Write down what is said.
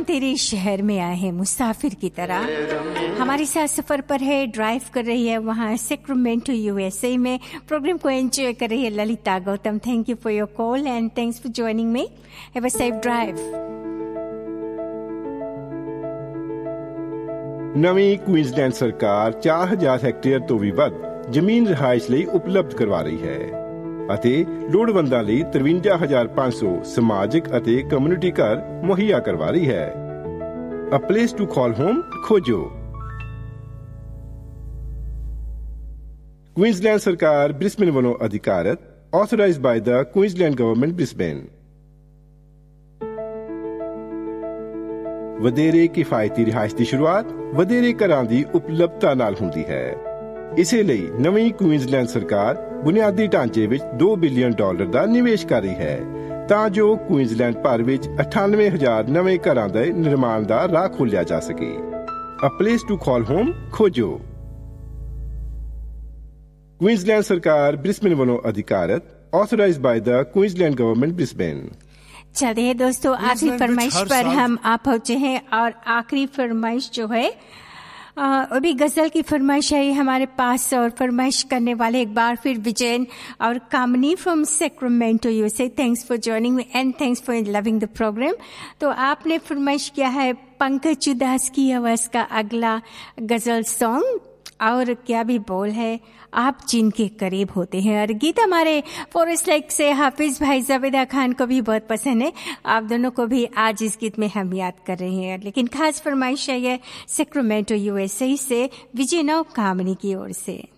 हम तेरे शहर में आए हैं मुसाफिर की तरह। हमारे साथ सफर पर है, ड्राइव कर रही है वहाँ सैक्रामेंटो यूएसए में। प्रोग्राम को एंजॉय कर रही है Lalita Gautam. Thank you for your call and thanks for joining me. Have a safe drive. ਨਵੀਂ ਕੁਈਨਜ਼ਲੈਂਡ ਸਰਕਾਰ 4000 ਹੈਕਟੇਅਰ ਤੋਂ ਵੀ ਵੱਧ ਜ਼ਮੀਨ ਰਿਹਾਇਸ਼ ਲਈ ਉਪਲਬਧ ਕਰਵਾ ਰਹੀ ਹੈ ਅਤੇ ਲੋੜਵੰਦਾਂ ਲਈ 53,500 ਸਮਾਜਿਕ ਅਤੇ ਕਮਿਊਨਿਟੀ ਘਰ ਮੁਹੱਈਆ ਕਰਵਾ ਰਹੀ ਹੈ। ਅ ਪਲੇਸ ਟੂ ਕਾਲ ਹੋਮ ਖੋਜੋ। ਕੁਈਨਜ਼ਲੈਂਡ ਸਰਕਾਰ ਬ੍ਰਿਸਬੇਨ ਵੱਲੋਂ ਅਧਿਕਾਰਤ, ਆਥੋਰਾਈਜ਼ਡ ਬਾਈ ਦ ਕੁਈਨਜ਼ਲੈਂਡ ਗਵਰਨਮੈਂਟ ਬ੍ਰਿਸਬੇਨ। ਵਧੇਰੇ ਕਿਫਾਇਤੀ ਰਿਹਾਇਸ਼ ਦੀ ਸ਼ੁਰੂਆਤ ਵਧੇਰੇ ਘਰਾਂ ਦੀ ਉਪਲਬਧਤਾ ਨਾਲ ਹੁੰਦੀ ਹੈ। ਇਸੇ ਲਈ ਨਵੀਂ ਕੁਈਨਜ਼ਲੈਂਡ ਸਰਕਾਰ ਬੁਨਿਆਦੀ ਢਾਂਚੇ ਵਿੱਚ $2 ਬਿਲੀਅਨ ਦਾ ਨਿਵੇਸ਼ ਕਰ ਰਹੀ ਹੈ ਤਾਂ ਜੋ ਕੁਈਨਜ਼ਲੈਂਡ ਭਰ ਵਿੱਚ 98,000 ਨਵੇਂ ਘਰਾਂ ਦੇ ਨਿਰਮਾਣ ਦਾ ਰਾਹ ਖੋਲ੍ਹਿਆ ਜਾ ਸਕੇ। ਅ ਪਲੇਸ ਟੂ ਕਾਲ ਹੋਮ ਖੋਜੋ। ਕੁਈਨਜ਼ਲੈਂਡ ਸਰਕਾਰ ਬ੍ਰਿਸਬੇਨ ਵੱਲੋਂ ਅਧਿਕਾਰਤ, ਆਥੋਰਾਈਜ਼ਡ ਬਾਈ ਦ ਕੁਈਨਜ਼ਲੈਂਡ गवर्नमेंट ब्रिस्बेन। चलते हैं दोस्तों, आखिरी फरमाइश पर हम आ पहुंचे हैं और आखिरी फरमाइश जो है अभी गजल की फरमाइश है हमारे पास। और फरमाइश करने वाले एक बार फिर विजयन और कामनी from Sacramento USA. Thanks for joining me and thanks for loving the programme. तो आपने फरमाइश किया है पंकज उदास की आवाज का अगला गजल सॉन्ग, और क्या भी बोल है, आप जिनके करीब होते हैं। और गीत हमारे फॉरेस्ट लाइक से हाफिज भाई जावेदा खान को भी बहुत पसंद है। आप दोनों को भी आज इस गीत में हम याद कर रहे हैं। लेकिन खास फरमाइश है ये सैक्रामेंटो यूएसए से विजय नौ कामनी की ओर से।